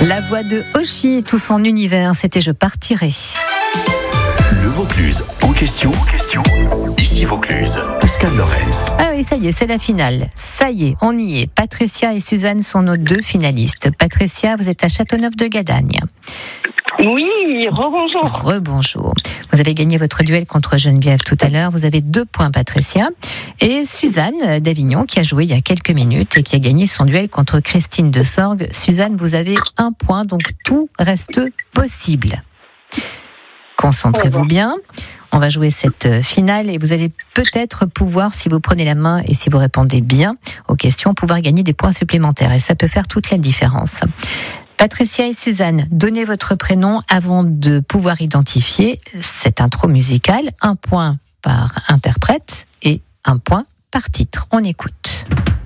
La voix de Oshi et tout son univers, c'était Je partirai. Le Vaucluse en question. Ici Vaucluse, Pascal Lorenz. Ah oui, ça y est, c'est la finale. Ça y est, on y est. Patricia et Suzanne sont nos deux finalistes. Patricia, vous êtes à Châteauneuf-de-Gadagne. Oui, rebonjour. Rebonjour. Vous avez gagné votre duel contre Geneviève tout à l'heure. Vous avez 2 points, Patricia. Et Suzanne d'Avignon, qui a joué il y a quelques minutes et qui a gagné son duel contre Christine de Sorgue. Suzanne, vous avez 1 point, donc tout reste possible. Concentrez-vous bien. On va jouer cette finale et vous allez peut-être pouvoir, si vous prenez la main et si vous répondez bien aux questions, pouvoir gagner des points supplémentaires. Et ça peut faire toute la différence. Patricia et Suzanne, donnez votre prénom avant de pouvoir identifier cette intro musicale. 1 point par interprète et 1 point par titre. On écoute.